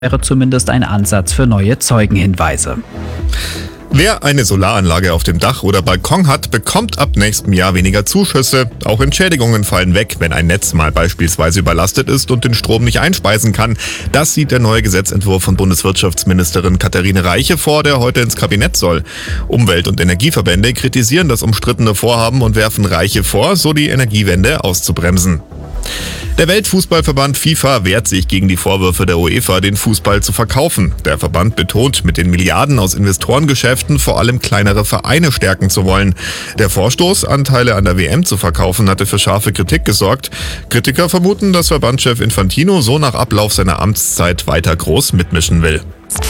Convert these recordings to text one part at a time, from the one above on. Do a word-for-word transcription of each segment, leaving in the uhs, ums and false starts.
wäre zumindest ein Ansatz für neue Zeugenhinweise. Wer eine Solaranlage auf dem Dach oder Balkon hat, bekommt ab nächstem Jahr weniger Zuschüsse. Auch Entschädigungen fallen weg, wenn ein Netz mal beispielsweise überlastet ist und den Strom nicht einspeisen kann. Das sieht der neue Gesetzentwurf von Bundeswirtschaftsministerin Katharine Reiche vor, der heute ins Kabinett soll. Umwelt- und Energieverbände kritisieren das umstrittene Vorhaben und werfen Reiche vor, so die Energiewende auszubremsen. Der Weltfußballverband FIFA wehrt sich gegen die Vorwürfe der UEFA, den Fußball zu verkaufen. Der Verband betont, mit den Milliarden aus Investorengeschäften vor allem kleinere Vereine stärken zu wollen. Der Vorstoß, Anteile an der W M zu verkaufen, hatte für scharfe Kritik gesorgt. Kritiker vermuten, dass Verbandschef Infantino so nach Ablauf seiner Amtszeit weiter groß mitmischen will.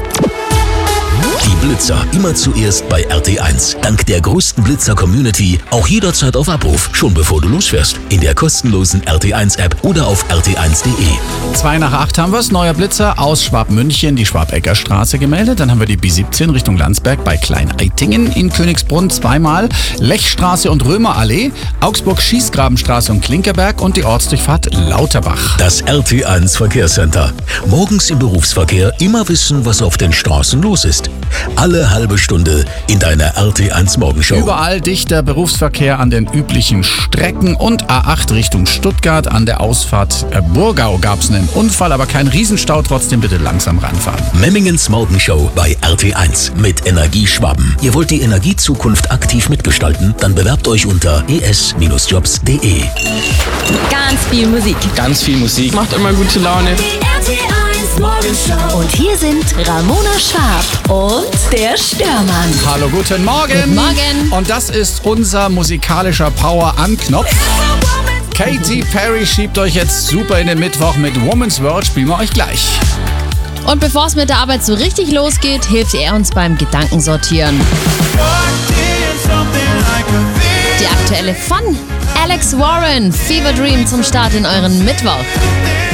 Die Blitzer immer zuerst bei R T eins. Dank der größten Blitzer-Community auch jederzeit auf Abruf, schon bevor du losfährst. In der kostenlosen R T eins App oder auf r t eins punkt de. Zwei nach acht haben wir's. Neuer Blitzer aus Schwabmünchen, die Schwabegger Straße gemeldet. Dann haben wir die B siebzehn Richtung Landsberg bei Klein-Eitingen. In Königsbrunn zweimal. Lechstraße und Römerallee. Augsburg Schießgrabenstraße und Klinkerberg und die Ortsdurchfahrt Lauterbach. Das R T eins Verkehrscenter. Morgens im Berufsverkehr immer wissen, was auf den Straßen los ist. Alle halbe Stunde in deiner R T eins Morgenshow. Überall dichter Berufsverkehr an den üblichen Strecken und A acht Richtung Stuttgart. An der Ausfahrt Burgau gab es einen Unfall, aber kein Riesenstau. Trotzdem bitte langsam ranfahren. Memmingens Morgenshow bei R T eins mit Energie Schwaben. Ihr wollt die Energiezukunft aktiv mitgestalten? Dann bewerbt euch unter e s Bindestrich jobs punkt de. Ganz viel Musik. Ganz viel Musik. Macht immer gute Laune. Und hier sind Ramona Schwab und der Störmann. Hallo, guten Morgen. Guten Morgen. Und das ist unser musikalischer Power-An-Knopf. Katy Perry schiebt euch jetzt super in den Mittwoch mit Woman's World. Spielen wir euch gleich. Und bevor es mit der Arbeit so richtig losgeht, hilft er uns beim Gedankensortieren. Die aktuelle von Alex Warren, Fever Dream zum Start in euren Mittwoch.